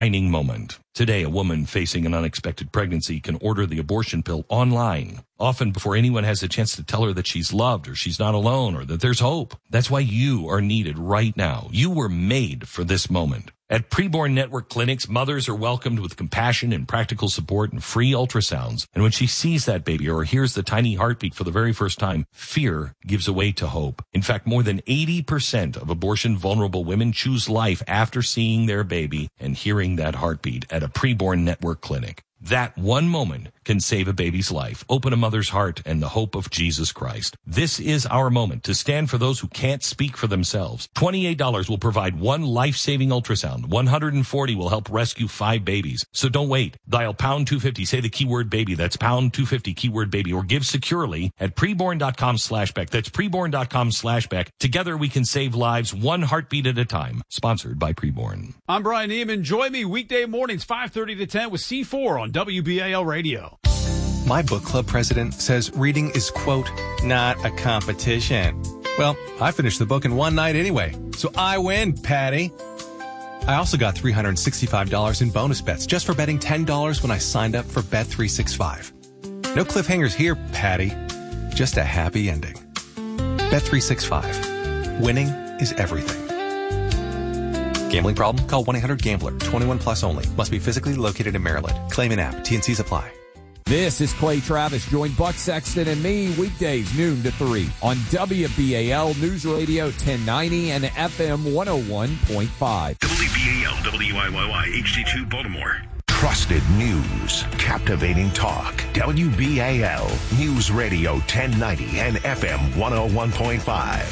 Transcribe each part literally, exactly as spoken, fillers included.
Defining moment. Today, a woman facing an unexpected pregnancy can order the abortion pill online, often before anyone has a chance to tell her that she's loved or she's not alone or that there's hope. That's why you are needed right now. You were made for this moment. At Preborn Network clinics, mothers are welcomed with compassion and practical support and free ultrasounds. And when she sees that baby or hears the tiny heartbeat for the very first time, fear gives way to hope. In fact, more than eighty percent of abortion-vulnerable women choose life after seeing their baby and hearing that heartbeat at a Preborn Network clinic. That one moment can save a baby's life, open a mother's heart, and the hope of Jesus Christ. This is our moment to stand for those who can't speak for themselves. twenty-eight dollars will provide one life-saving ultrasound. one hundred forty dollars will help rescue five babies. So don't wait. Dial pound two fifty. Say the keyword baby. That's pound two fifty, keyword baby. Or give securely at preborn.com slash Beck. That's preborn.com slash Beck. Together we can save lives one heartbeat at a time. Sponsored by Preborn. I'm Brian Neiman. Join me weekday mornings five thirty to ten with C four on W B A L Radio. My book club president says reading is, quote, not a competition. Well, I finished the book in one night anyway, so I win, Patty. I also got three hundred sixty-five dollars in bonus bets just for betting ten dollars when I signed up for Bet three sixty-five. No cliffhangers here, Patty. Just a happy ending. Bet three sixty-five. Winning is everything. Gambling problem? Call one eight hundred gambler. twenty-one plus only. Must be physically located in Maryland. Claim and app. T and Cs apply. This is Clay Travis. Join Buck Sexton and me weekdays noon to three on W B A L News Radio ten ninety and F M one oh one point five. W B A L W I Y Y H D two Baltimore. Trusted news, captivating talk. W B A L News Radio ten ninety and F M one oh one point five.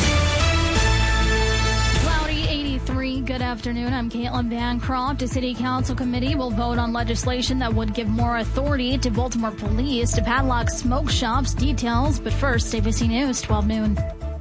Good afternoon. I'm Caitlin Bancroft. A city council committee will vote on legislation that would give more authority to Baltimore police to padlock smoke shops. Details, but first, A B C News, twelve noon.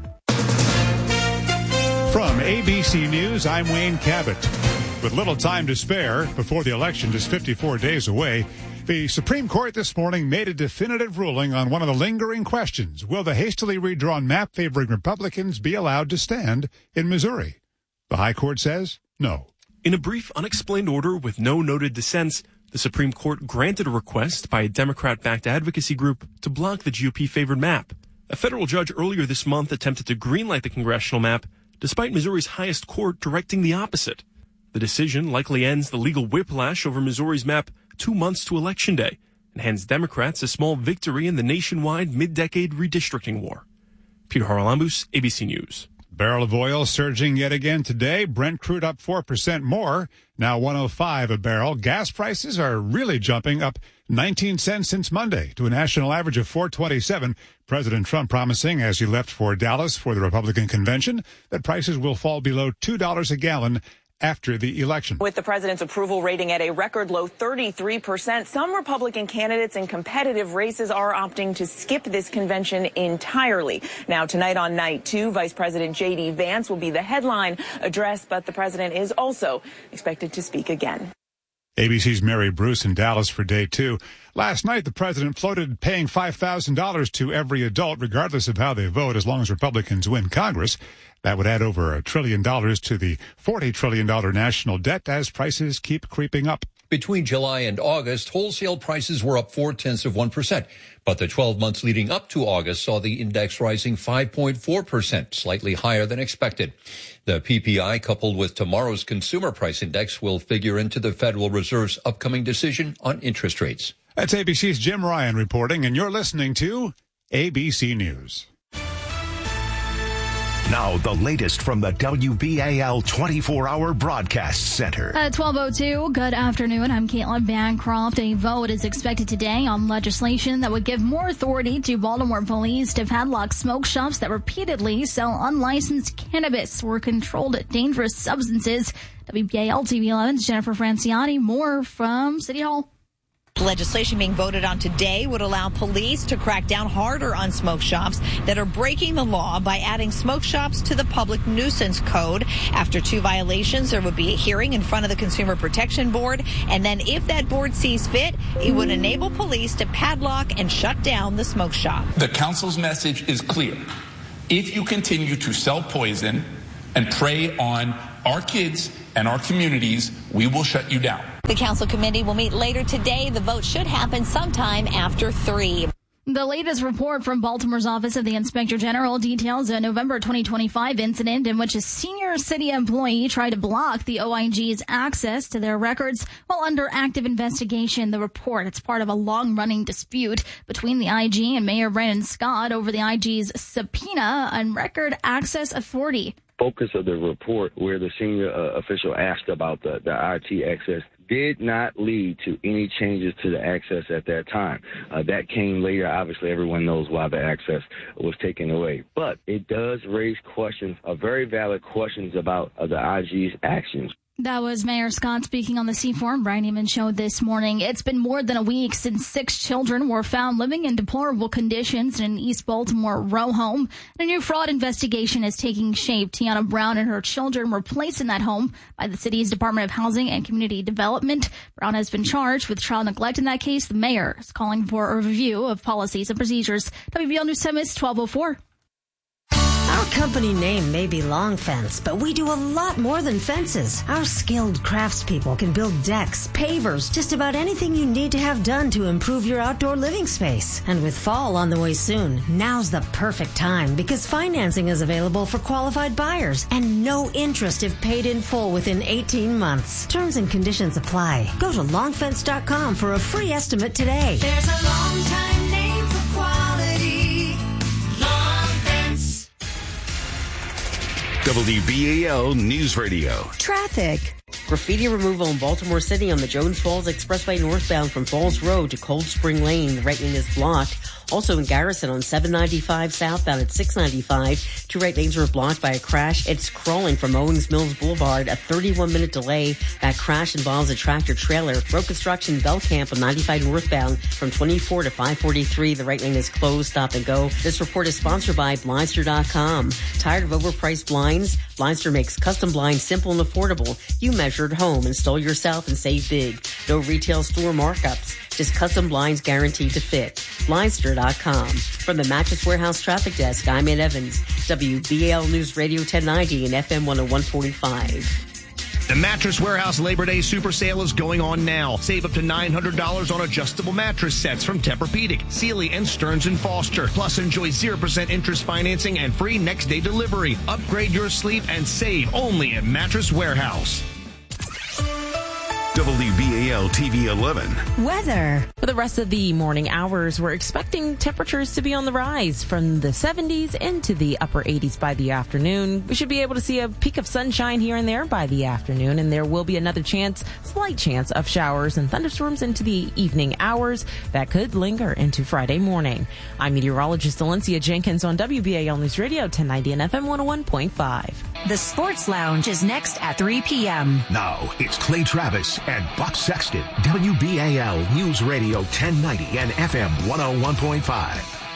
From A B C News, I'm Wayne Cabot. With little time to spare before the election just fifty-four days away, the Supreme Court this morning made a definitive ruling on one of the lingering questions. Will the hastily redrawn map favoring Republicans be allowed to stand in Missouri? The High Court says no. In a brief, unexplained order with no noted dissents, the Supreme Court granted a request by a Democrat-backed advocacy group to block the G O P-favored map. A federal judge earlier this month attempted to greenlight the congressional map, despite Missouri's highest court directing the opposite. The decision likely ends the legal whiplash over Missouri's map two months to Election Day and hands Democrats a small victory in the nationwide mid-decade redistricting war. Peter Haralambous, A B C News. Barrel of oil surging yet again today. Brent crude up four percent more, now one oh five a barrel. Gas prices are really jumping, up nineteen cents since Monday to a national average of four twenty-seven. President Trump promising as he left for Dallas for the Republican convention that prices will fall below two dollars a gallon after the election. With the president's approval rating at a record low thirty-three percent, some Republican candidates in competitive races are opting to skip this convention entirely. Now, tonight on night two, Vice President J D Vance will be the headline address, but the president is also expected to speak again. A B C's Mary Bruce in Dallas for day two. Last night, the president floated paying five thousand dollars to every adult, regardless of how they vote, as long as Republicans win Congress. That would add over a trillion dollars to the forty trillion dollars national debt as prices keep creeping up. Between July and August, wholesale prices were up four-tenths of one percent. But the twelve months leading up to August saw the index rising five point four percent, slightly higher than expected. The P P I, coupled with tomorrow's consumer price index, will figure into the Federal Reserve's upcoming decision on interest rates. That's A B C's Jim Ryan reporting, and you're listening to A B C News. Now, the latest from the W B A L twenty-four hour Broadcast Center. At twelve oh two, good afternoon. I'm Caitlin Bancroft. A vote is expected today on legislation that would give more authority to Baltimore police to padlock smoke shops that repeatedly sell unlicensed cannabis or controlled dangerous substances. W B A L T V eleven's Jennifer Franciani. More from City Hall. Legislation being voted on today would allow police to crack down harder on smoke shops that are breaking the law by adding smoke shops to the public nuisance code. After two violations, there would be a hearing in front of the Consumer Protection Board. And then if that board sees fit, it would enable police to padlock and shut down the smoke shop. The council's message is clear. If you continue to sell poison and prey on our kids and our communities, we will shut you down. The council committee will meet later today. The vote should happen sometime after three. The latest report from Baltimore's Office of the Inspector General details a November twenty twenty-five incident in which a senior city employee tried to block the O I G's access to their records while under active investigation. The report, it's part of a long-running dispute between the I G and Mayor Brandon Scott over the I G's subpoena and record access authority. Focus of the report, where the senior uh, official asked about the, the I T access, did not lead to any changes to the access at that time. Uh, that came later. Obviously, everyone knows why the access was taken away. But it does raise questions, uh, very valid questions about uh, the I G's actions. That was Mayor Scott speaking on the C four and Brian Neiman show this morning. It's been more than a week since six children were found living in deplorable conditions in an East Baltimore row home. A new fraud investigation is taking shape. Tiana Brown and her children were placed in that home by the city's Department of Housing and Community Development. Brown has been charged with child neglect in that case. The mayor is calling for a review of policies and procedures. W B L News Time is twelve oh four. Our company name may be Long Fence, but we do a lot more than fences. Our skilled craftspeople can build decks, pavers, just about anything you need to have done to improve your outdoor living space. And with fall on the way soon, now's the perfect time because financing is available for qualified buyers and no interest if paid in full within eighteen months. Terms and conditions apply. Go to long fence dot com for a free estimate today. There's a long time name for quality. Long Fence. W B A L News Radio. Traffic. Graffiti removal in Baltimore City on the Jones Falls Expressway northbound from Falls Road to Cold Spring Lane. The right lane is blocked. Also in Garrison on seven ninety-five southbound at six ninety-five. Two right lanes were blocked by a crash. It's crawling from Owings Mills Boulevard. A thirty-one minute delay. That crash involves a tractor trailer. Road construction Belcamp on ninety-five northbound from twenty-four to five forty-three. The right lane is closed. Stop and go. This report is sponsored by Blindster dot com. Tired of overpriced blinds? Blindster makes custom blinds simple and affordable. You measure at home, install yourself, and save big. No retail store markups. Just custom blinds guaranteed to fit. Blindster dot com. From the Mattress Warehouse Traffic Desk, I'm Ed Evans. W B A L News Radio ten ninety and F M one oh one point five. The Mattress Warehouse Labor Day Super Sale is going on now. Save up to nine hundred dollars on adjustable mattress sets from Tempur-Pedic, Sealy, and Stearns and Foster. Plus, enjoy zero percent interest financing and free next-day delivery. Upgrade your sleep and save only at Mattress Warehouse. W B A L T V eleven. Weather. For the rest of the morning hours, we're expecting temperatures to be on the rise from the seventies into the upper eighties by the afternoon. We should be able to see a peak of sunshine here and there by the afternoon, and there will be another chance, slight chance of showers and thunderstorms into the evening hours that could linger into Friday morning. I'm meteorologist Valencia Jenkins on W B A L News Radio ten ninety and F M one oh one point five. The Sports Lounge is next at three p.m. Now, it's Clay Travis and Buck Sexton. W B A L News Radio ten ninety and F M one oh one point five.